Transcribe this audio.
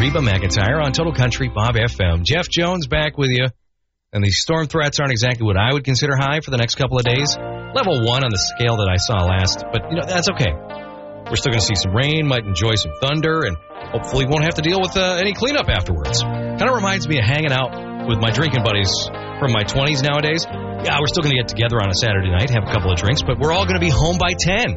Reba McEntire on Total Country Bob FM. Jeff Jones back with you. And these storm threats aren't exactly what I would consider high for the next couple of days. Level 1 on the scale that I saw last. But, that's okay. We're still going to see some rain, might enjoy some thunder, and hopefully won't have to deal with any cleanup afterwards. Kind of reminds me of hanging out with my drinking buddies from my 20s nowadays. Yeah, we're still going to get together on a Saturday night, have a couple of drinks, but we're all going to be home by 10.